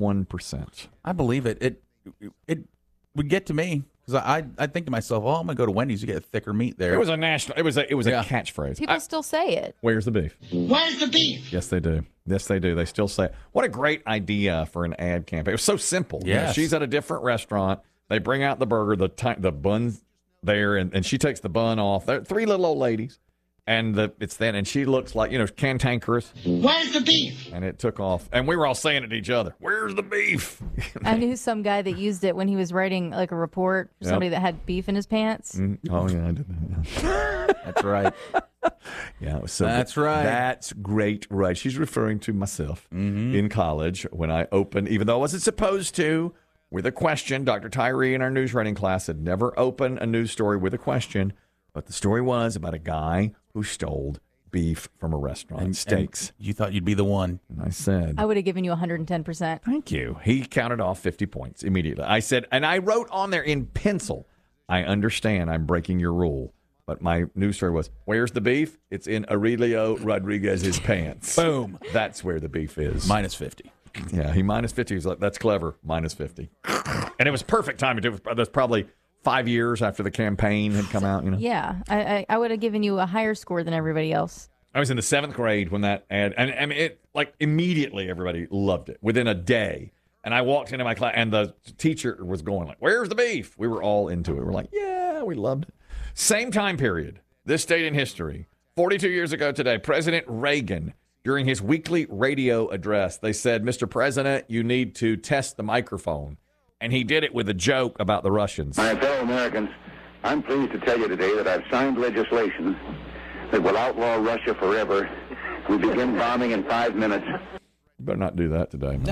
41%. I believe it. It would get to me. Because I think to myself, I'm going to go to Wendy's. You get a thicker meat there. It was a national. It was a catchphrase. People still say it. Where's the beef? Where's the beef? Yes, they do. Yes, they do. They still say it. What a great idea for an ad campaign. It was so simple. Yes. You know, she's at a different restaurant. They bring out the burger, the bun's there, and she takes the bun off. They're three little old ladies, and it's thin, and she looks like, cantankerous. Where's the beef? And it took off. And we were all saying it to each other. Where's the beef? I knew some guy that used it when he was writing like a report for somebody that had beef in his pants. Oh, yeah, I did that. That's right. Yeah, it was so That's good. right. That's great. Right. She's referring to myself in college when I opened, even though I wasn't supposed to, with a question. Dr. Tyree in our news writing class had never opened a news story with a question, but the story was about a guy who stole beef from a restaurant, steaks. And you thought you'd be the one. And I said, I would have given you 110%. Thank you. He counted off 50 points immediately. I said, and I wrote on there in pencil, I understand I'm breaking your rule. But my news story was, where's the beef? It's in Aurelio Rodriguez's pants. Boom. That's where the beef is. Minus 50. Yeah, he minus 50. He was like, that's clever. Minus 50. And it was perfect timing. That's probably 5 years after the campaign had come out. Yeah, I would have given you a higher score than everybody else. I was in the 7th grade when that ad, and I mean, it like immediately everybody loved it within a day. And I walked into my class, and the teacher was going like, where's the beef? We were all into it. We're like, yeah, we loved it. Same time period, this date in history, 42 years ago today, President Reagan, during his weekly radio address, they said, Mr. President, you need to test the microphone. And he did it with a joke about the Russians. My fellow Americans, I'm pleased to tell you today that I've signed legislation that will outlaw Russia forever. We begin bombing in 5 minutes. You better not do that today, man. No.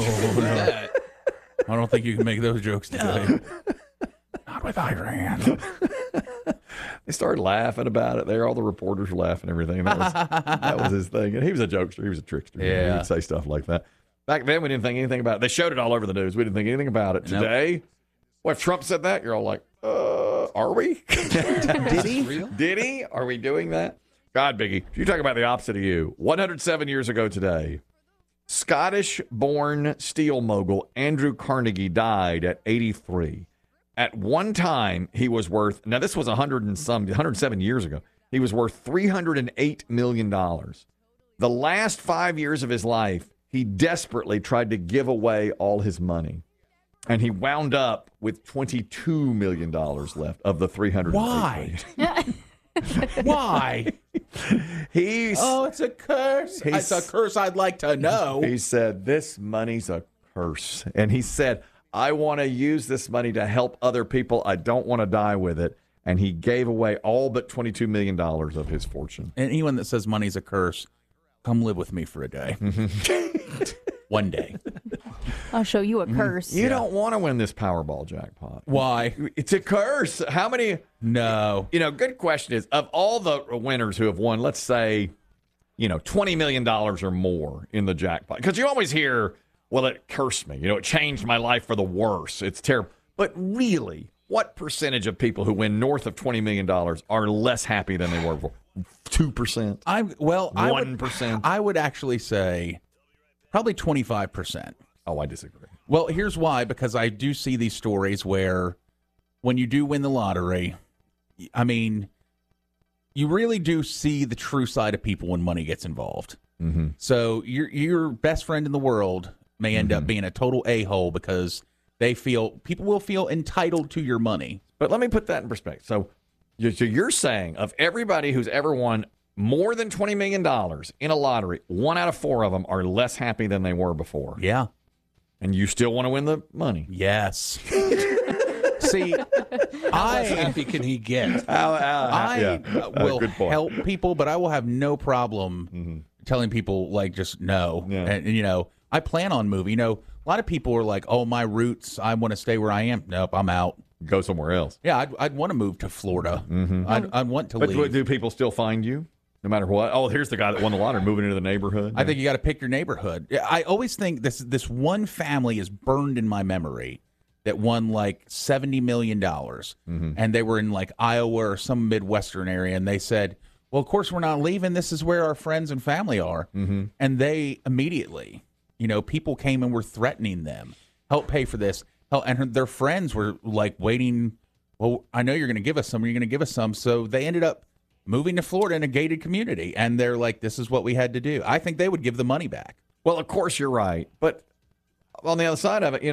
I don't think you can make those jokes today. Not with Iran. They started laughing about it there. All the reporters were laughing and everything. That was his thing. And he was a jokester. He was a trickster. Yeah. He would say stuff like that. Back then, we didn't think anything about it. They showed it all over the news. We didn't think anything about it. Today, well, if Trump said that, you're all like, are we? Did he? Did he? Are we doing that? God, Biggie, you talk about the opposite of you. 107 years ago today, Scottish-born steel mogul Andrew Carnegie died at 83. At one time, he was worth, now this was 107 years ago, he was worth $308 million. The last 5 years of his life, he desperately tried to give away all his money. And he wound up with $22 million left of the $308 Why? million. Why? It's a curse. It's a curse I'd like to know. He said, this money's a curse. And he said, I want to use this money to help other people. I don't want to die with it. And he gave away all but $22 million of his fortune. And anyone that says money's a curse, come live with me for a day. One day. I'll show you a curse. You don't want to win this Powerball jackpot. Why? It's a curse. How many? No. Good question is, of all the winners who have won, let's say, $20 million or more in the jackpot. Because you always hear, well, it cursed me. It changed my life for the worse. It's terrible. But really, what percentage of people who win north of $20 million are less happy than they were before? 2%? 1%? I would actually say Probably 25%. Oh, I disagree. Well, here's why, because I do see these stories where when you do win the lottery, I mean, you really do see the true side of people when money gets involved. Mm-hmm. So your best friend in the world may end up being a total a-hole because people will feel entitled to your money. But let me put that in perspective. So you're saying of everybody who's ever won more than $20 million in a lottery, 1 out of 4 of them are less happy than they were before. Yeah. And you still want to win the money. Yes. See, how happy can he get? I will help people, but I will have no problem telling people, like, just no. Yeah. And, I plan on moving. A lot of people are like, oh, my roots, I want to stay where I am. Nope, I'm out. Go somewhere else. Yeah, I'd want to move to Florida. I'd want to leave. But do people still find you? No matter what. Oh, here's the guy that won the lottery moving into the neighborhood. I think you got to pick your neighborhood. I always think this one family is burned in my memory that won like $70 million. And they were in like Iowa or some Midwestern area. And they said, well, of course, we're not leaving. This is where our friends and family are. And they immediately, people came and were threatening them. Help pay for this. And their friends were like waiting. Well, I know you're going to give us some. You're going to give us some. So they ended up moving to Florida in a gated community, and they're like, this is what we had to do. I think they would give the money back. Well, of course you're right. But on the other side of it,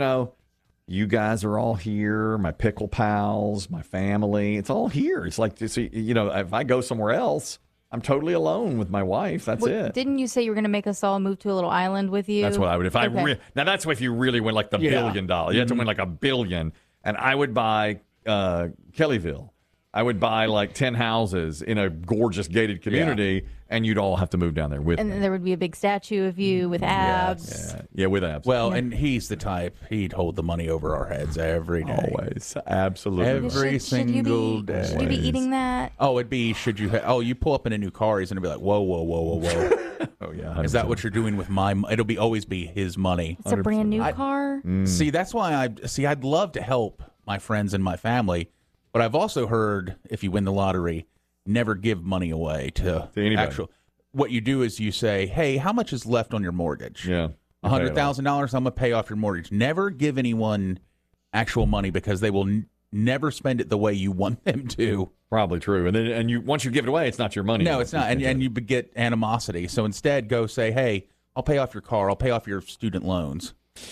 you guys are all here, my pickle pals, my family. It's all here. It's like, if I go somewhere else, I'm totally alone with my wife. That's it. Didn't you say you were going to make us all move to a little island with you? That's what I would. Now, that's if you really win like the $1 billion. You have to win like $1 billion. And I would buy Kellyville. I would buy like 10 houses in a gorgeous gated community, and you'd all have to move down there with me. And then there would be a big statue of you with abs. Yeah, with abs. Well, and he's the type, he'd hold the money over our heads every day. Always. Absolutely. Every single day. Should you be eating that? Oh, it'd be, you pull up in a new car, he's going to be like, whoa, whoa, whoa, whoa, whoa. Oh, yeah. 100%. Is that what you're doing with it'll always be his money. It's a brand new car? See, that's why I'd love to help my friends and my family. But I've also heard if you win the lottery, never give money away to anybody. What you do is you say, hey, how much is left on your mortgage? Yeah. $100,000, I'm going to pay off your mortgage. Never give anyone actual money because they will never spend it the way you want them to. Probably true. And then once you give it away, it's not your money. No, it's not. And you get animosity. So instead, go say, hey, I'll pay off your car. I'll pay off your student loans.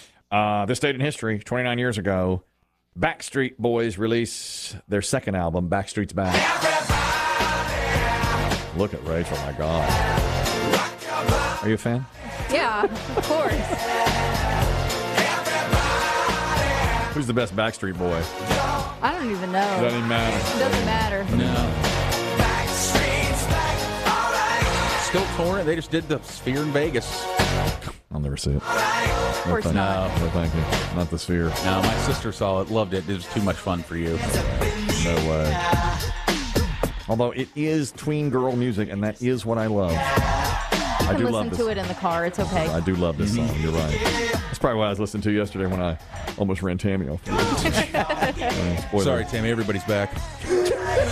This date in history, 29 years ago, Backstreet Boys release their second album, Backstreet's Back. Everybody. Look at Rachel, my God. Are you a fan? Yeah, of course. Who's the best Backstreet Boy? I don't even know. It doesn't even matter. It doesn't matter. No. Still touring. They just did the Sphere in Vegas. I'll never see it. Of course not. No, thank you. Not the Sphere. No, my sister saw it, loved it. It was too much fun for you. No way. Although it is tween girl music, and that is what I love. You can listen to it in the car. It's okay. I do love this song. You're right. That's probably what I was listening to yesterday when I almost ran Tammy off. Sorry, Tammy. Everybody's back. What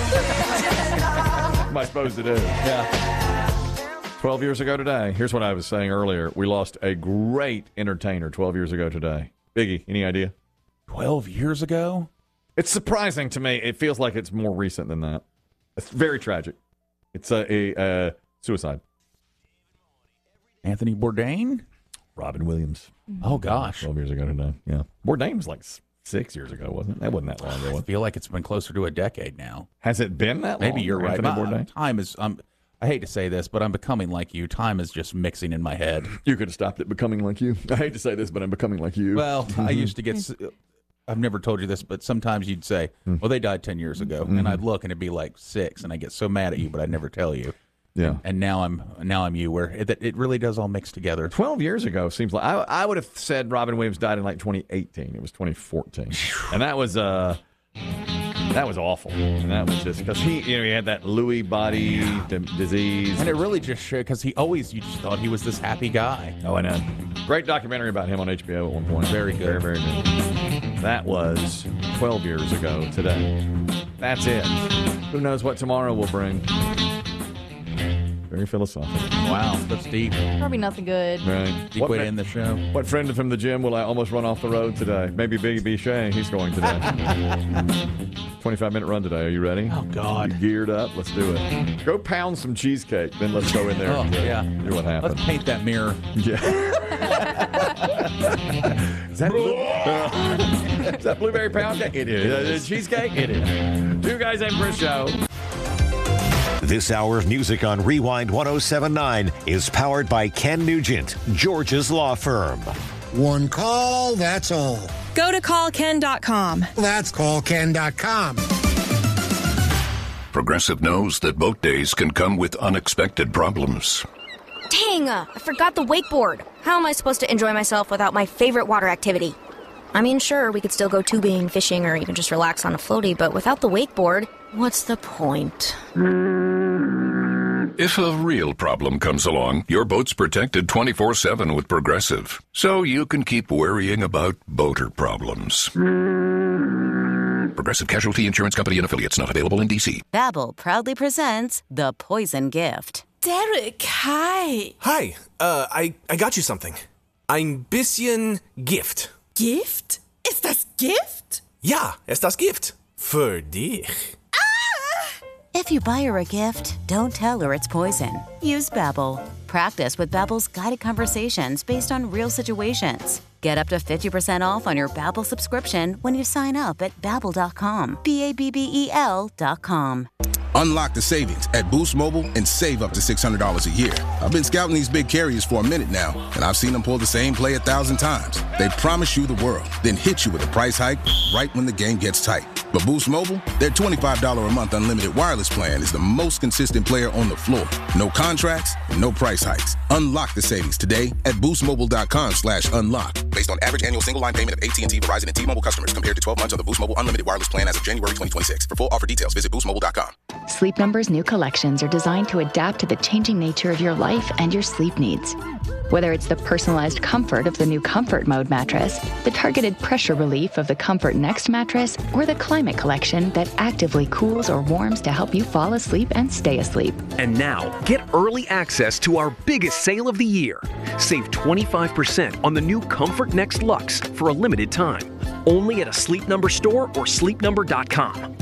am I supposed to do? Yeah. 12 years ago today, here's what I was saying earlier. We lost a great entertainer 12 years ago today. Biggie, any idea? 12 years ago? It's surprising to me. It feels like it's more recent than that. It's very tragic. It's a suicide. Anthony Bourdain? Robin Williams. Oh, gosh. 12 years ago today, yeah. Bourdain was like 6 years ago, wasn't it? That wasn't that long ago. I feel like it's been closer to a decade now. Has it been that long? Maybe you're right. Bourdain? Time is... I hate to say this, but I'm becoming like you. Time is just mixing in my head. You could have stopped it becoming like you. I hate to say this, but I'm becoming like you. Well, I used to get... I've never told you this, but sometimes you'd say, well, they died 10 years ago. And I'd look and it'd be like 6, and I get so mad at you, but I'd never tell you. Yeah. And now I'm you, where it really does all mix together. 12 years ago seems like... I would have said Robin Williams died in like 2018. It was 2014. And that was awful. And that was just because he had that Lewy body disease. And it really just showed because you just thought he was this happy guy. Oh, I know. Great documentary about him on HBO at one point. Very good. Very, very good. That was 12 years ago today. That's it. Who knows what tomorrow will bring? Very philosophical. Wow, that's deep. Probably nothing good. Right. Deep way to end the show. What friend from the gym will I almost run off the road today? Maybe Big B. Shea. He's going today. 25-minute run today. Are you ready? Oh, God. You geared up? Let's do it. Go pound some cheesecake. Then let's go in there and do what happens. Let's paint that mirror. Yeah. Is that blueberry pound cake? It is. Cheesecake? It is. Two Guys Named Chris show. This hour of music on Rewind 107.9 is powered by Ken Nugent, George's law firm. One call, that's all. Go to callken.com. That's callken.com. Progressive knows that boat days can come with unexpected problems. Dang, I forgot the wakeboard. How am I supposed to enjoy myself without my favorite water activity? I mean, sure, we could still go tubing, fishing, or even just relax on a floaty, but without the wakeboard, what's the point? If a real problem comes along, your boat's protected 24/7 with Progressive, so you can keep worrying about boater problems. Progressive Casualty Insurance Company and Affiliates, not available in D.C. Babbel proudly presents The Poison Gift. Derek, hi. Hi, I got you something. Ein bisschen Gift. Gift? Ist das Gift? Ja, ist das Gift. Für dich. If you buy her a gift, don't tell her it's poison. Use Babbel. Practice with Babbel's guided conversations based on real situations. Get up to 50% off on your Babbel subscription when you sign up at Babbel.com. Babbel.com. Unlock the savings at Boost Mobile and save up to $600 a year. I've been scouting these big carriers for a minute now, and I've seen them pull the same play 1,000 times. They promise you the world, then hit you with a price hike right when the game gets tight. But Boost Mobile, their $25 a month unlimited wireless plan is the most consistent player on the floor. No contracts, no price hikes. Unlock the savings today at boostmobile.com/unlock. Based on average annual single line payment of AT&T, Verizon, and T-Mobile customers compared to 12 months of the Boost Mobile unlimited wireless plan as of January 2026. For full offer details, visit boostmobile.com. Sleep Number's new collections are designed to adapt to the changing nature of your life and your sleep needs. Whether it's the personalized comfort of the new Comfort Mode mattress, the targeted pressure relief of the Comfort Next mattress, or the climate collection that actively cools or warms to help you fall asleep and stay asleep. And now, get early access to our biggest sale of the year. Save 25% on the new Comfort Next Luxe for a limited time. Only at a Sleep Number store or sleepnumber.com.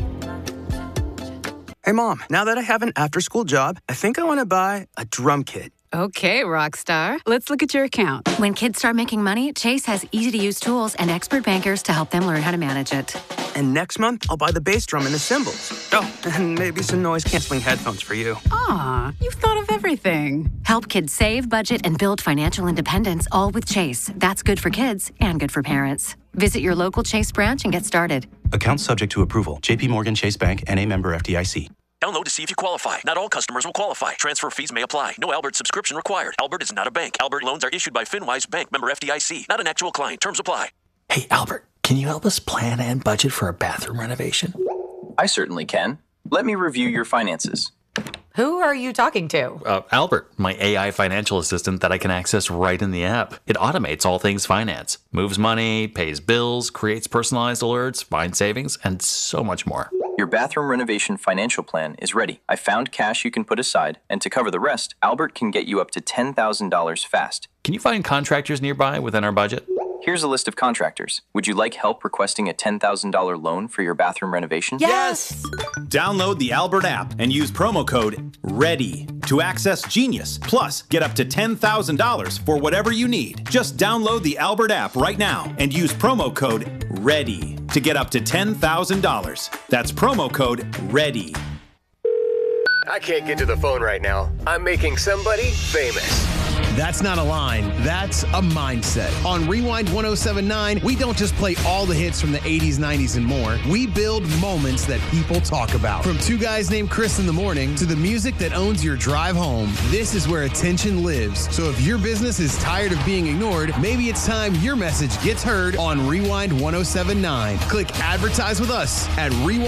Hey, Mom, now that I have an after-school job, I think I want to buy a drum kit. Okay, Rockstar. Let's look at your account. When kids start making money, Chase has easy-to-use tools and expert bankers to help them learn how to manage it. And next month, I'll buy the bass drum and the cymbals. Oh, and maybe some noise-canceling headphones for you. Aw, you've thought of everything. Help kids save, budget, and build financial independence, all with Chase. That's good for kids and good for parents. Visit your local Chase branch and get started. Accounts subject to approval. JP Morgan Chase Bank, N.A. member FDIC. Download to see if you qualify. Not all customers will qualify. Transfer fees may apply. No Albert subscription required. Albert is not a bank. Albert loans are issued by FinWise Bank, member FDIC. Not an actual client. Terms apply. Hey, Albert, can you help us plan and budget for a bathroom renovation? I certainly can. Let me review your finances. Who are you talking to? Albert, my AI financial assistant that I can access right in the app. It automates all things finance, moves money, pays bills, creates personalized alerts, finds savings, and so much more. Your bathroom renovation financial plan is ready. I found cash you can put aside, and to cover the rest, Albert can get you up to $10,000 fast. Can you find contractors nearby within our budget? Here's a list of contractors. Would you like help requesting a $10,000 loan for your bathroom renovation? Yes! Download the Albert app and use promo code READY to access Genius. Plus, get up to $10,000 for whatever you need. Just download the Albert app right now and use promo code READY to get up to $10,000. That's promo code READY. I can't get to the phone right now. I'm making somebody famous. That's not a line. That's a mindset. On Rewind 107.9, we don't just play all the hits from the 80s, 90s, and more. We build moments that people talk about. From Two Guys Named Chris in the morning to the music that owns your drive home, this is where attention lives. So if your business is tired of being ignored, maybe it's time your message gets heard on Rewind 107.9. Click advertise with us at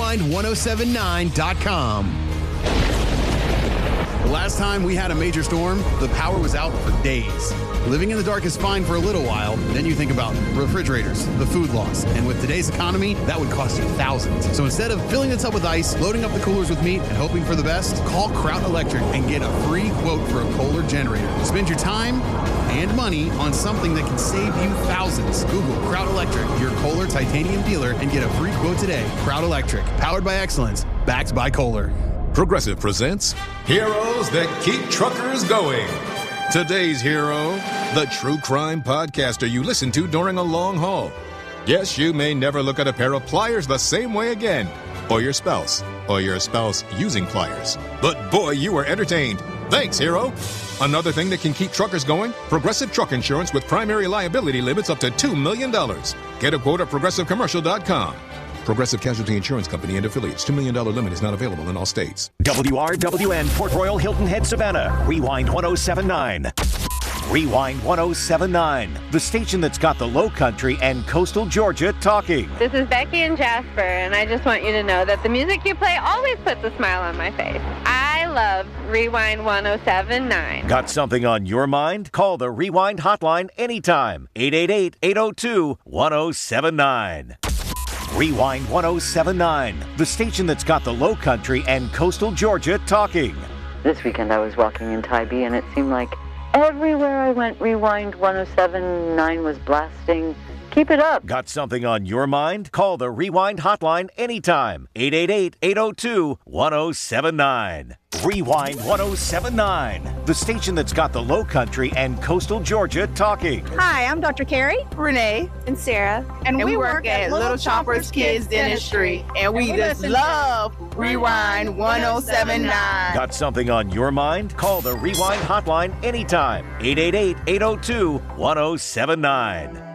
rewind1079.com. The last time we had a major storm, the power was out for days. Living in the dark is fine for a little while, then you think about refrigerators, the food loss, and with today's economy, that would cost you thousands. So instead of filling the tub with ice, loading up the coolers with meat, and hoping for the best, call Kraut Electric and get a free quote for a Kohler generator. Spend your time and money on something that can save you thousands. Google Kraut Electric, your Kohler titanium dealer, and get a free quote today. Kraut Electric, powered by excellence, backed by Kohler. Progressive presents Heroes That Keep Truckers Going. Today's hero, the true crime podcaster you listen to during a long haul. Yes, you may never look at a pair of pliers the same way again, or your spouse using pliers. But boy, you were entertained. Thanks, hero. Another thing that can keep truckers going, Progressive Truck Insurance with primary liability limits up to $2 million. Get a quote at progressivecommercial.com. Progressive Casualty Insurance Company and affiliates. $2 million limit is not available in all states. WRWN Port Royal Hilton Head Savannah. Rewind 1079. Rewind 1079. The station that's got the Low Country and coastal Georgia talking. This is Becky and Jasper, and I just want you to know that the music you play always puts a smile on my face. I love Rewind 1079. Got something on your mind? Call the Rewind hotline anytime. 888-802-1079. Rewind 1079. The station that's got the Low Country and coastal Georgia talking. This weekend I was walking in Tybee, and it seemed like everywhere I went, Rewind 1079 was blasting. Keep it up. Got something on your mind? Call the Rewind hotline anytime. 888-802-1079. Rewind 1079. The station that's got the Low Country and coastal Georgia talking. Hi, I'm Dr. Carrie, Renee, and Sarah. And we work at Little Choppers Kids Dentistry. And we just love Rewind 1079. Got something on your mind? Call the Rewind hotline anytime. 888-802-1079.